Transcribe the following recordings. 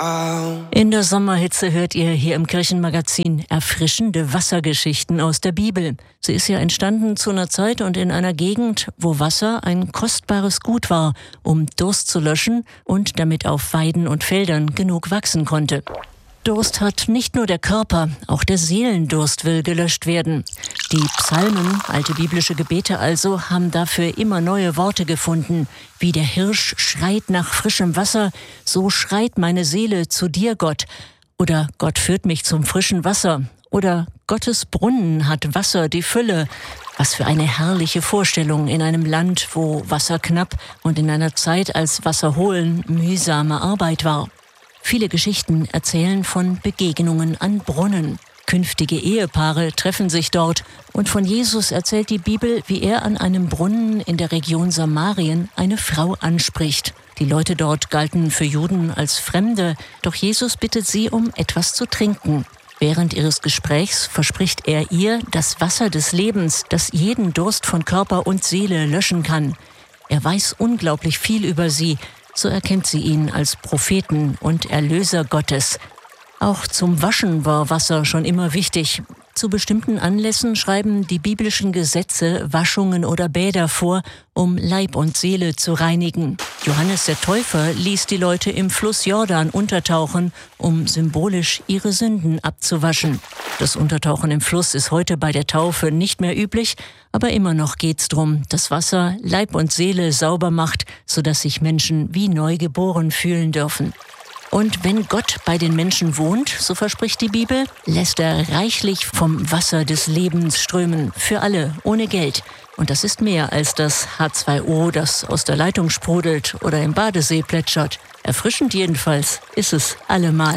In der Sommerhitze hört ihr hier im Kirchenmagazin erfrischende Wassergeschichten aus der Bibel. Sie ist ja entstanden zu einer Zeit und in einer Gegend, wo Wasser ein kostbares Gut war, um Durst zu löschen und damit auf Weiden und Feldern genug wachsen konnte. Durst hat nicht nur der Körper, auch der Seelendurst will gelöscht werden. Die Psalmen, alte biblische Gebete also, haben dafür immer neue Worte gefunden. Wie der Hirsch schreit nach frischem Wasser, so schreit meine Seele zu dir, Gott. Oder Gott führt mich zum frischen Wasser. Oder Gottes Brunnen hat Wasser die Fülle. Was für eine herrliche Vorstellung in einem Land, wo Wasser knapp und in einer Zeit, als Wasser holen mühsame Arbeit war. Viele Geschichten erzählen von Begegnungen an Brunnen. Künftige Ehepaare treffen sich dort und von Jesus erzählt die Bibel, wie er an einem Brunnen in der Region Samarien eine Frau anspricht. Die Leute dort galten für Juden als Fremde, doch Jesus bittet sie um etwas zu trinken. Während ihres Gesprächs verspricht er ihr das Wasser des Lebens, das jeden Durst von Körper und Seele löschen kann. Er weiß unglaublich viel über sie. So erkennt sie ihn als Propheten und Erlöser Gottes. Auch zum Waschen war Wasser schon immer wichtig. Zu bestimmten Anlässen schreiben die biblischen Gesetze Waschungen oder Bäder vor, um Leib und Seele zu reinigen. Johannes der Täufer ließ die Leute im Fluss Jordan untertauchen, um symbolisch ihre Sünden abzuwaschen. Das Untertauchen im Fluss ist heute bei der Taufe nicht mehr üblich, aber immer noch geht's drum, dass Wasser Leib und Seele sauber macht, sodass sich Menschen wie neu geboren fühlen dürfen. Und wenn Gott bei den Menschen wohnt, so verspricht die Bibel, lässt er reichlich vom Wasser des Lebens strömen, für alle, ohne Geld. Und das ist mehr als das H2O, das aus der Leitung sprudelt oder im Badesee plätschert. Erfrischend jedenfalls ist es allemal.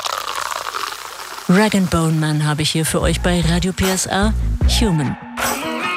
Rag & Bone Man habe ich hier für euch bei Radio PSR, Human.